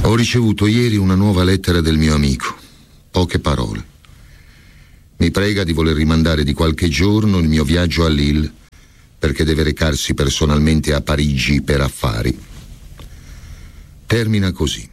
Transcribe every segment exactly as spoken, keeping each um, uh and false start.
Ho ricevuto ieri una nuova lettera del mio amico. Poche parole. Mi prega di voler rimandare di qualche giorno il mio viaggio a Lille, perché deve recarsi personalmente a Parigi per affari. Termina così.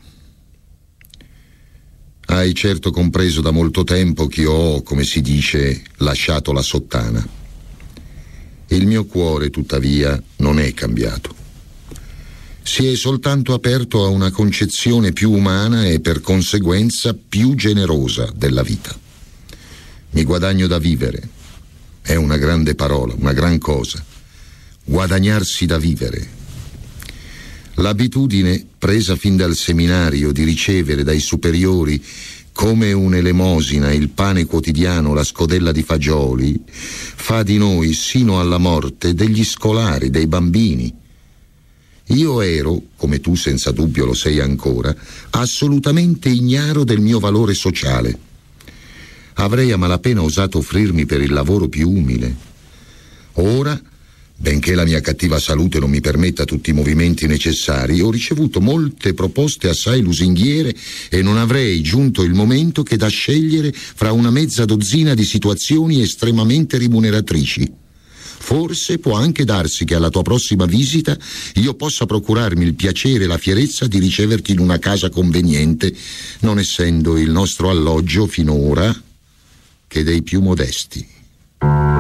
Hai certo compreso da molto tempo che ho, come si dice, lasciato la sottana. Il mio cuore, tuttavia, non è cambiato. Si è soltanto aperto a una concezione più umana e per conseguenza più generosa della vita. Mi guadagno da vivere. È una grande parola, una gran cosa. Guadagnarsi da vivere. L'abitudine, presa fin dal seminario, di ricevere dai superiori come un'elemosina il pane quotidiano, la scodella di fagioli, fa di noi sino alla morte degli scolari, dei bambini. Io ero, come tu senza dubbio lo sei ancora, assolutamente ignaro del mio valore sociale. Avrei a malapena osato offrirmi per il lavoro più umile. Ora, benché la mia cattiva salute non mi permetta tutti i movimenti necessari, ho ricevuto molte proposte assai lusinghiere e non avrei giunto il momento che da scegliere fra una mezza dozzina di situazioni estremamente rimuneratrici. Forse può anche darsi che alla tua prossima visita io possa procurarmi il piacere e la fierezza di riceverti in una casa conveniente, non essendo il nostro alloggio finora che dei più modesti.